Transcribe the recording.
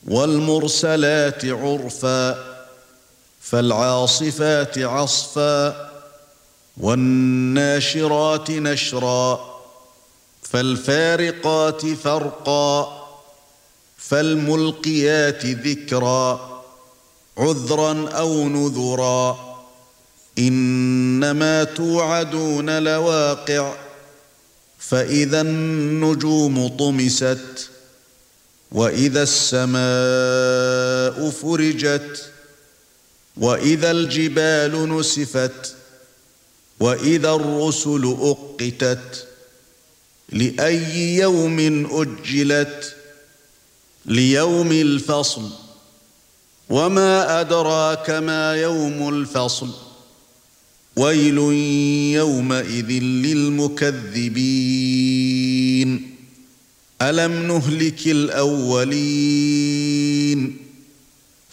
والمرسلات عرفا فالعاصفات عصفا والناشرات نشرا فالفارقات فرقا فالملقيات ذكرا عذرا أو نذرا إنما توعدون لواقع فإذا النجوم طمست وإذا السماء فرجت وإذا الجبال نسفت وإذا الرسل أقتت لأي يوم أجلت ليوم الفصل وما أدراك ما يوم الفصل ويل يومئذ للمكذبين ألم نهلك الأولين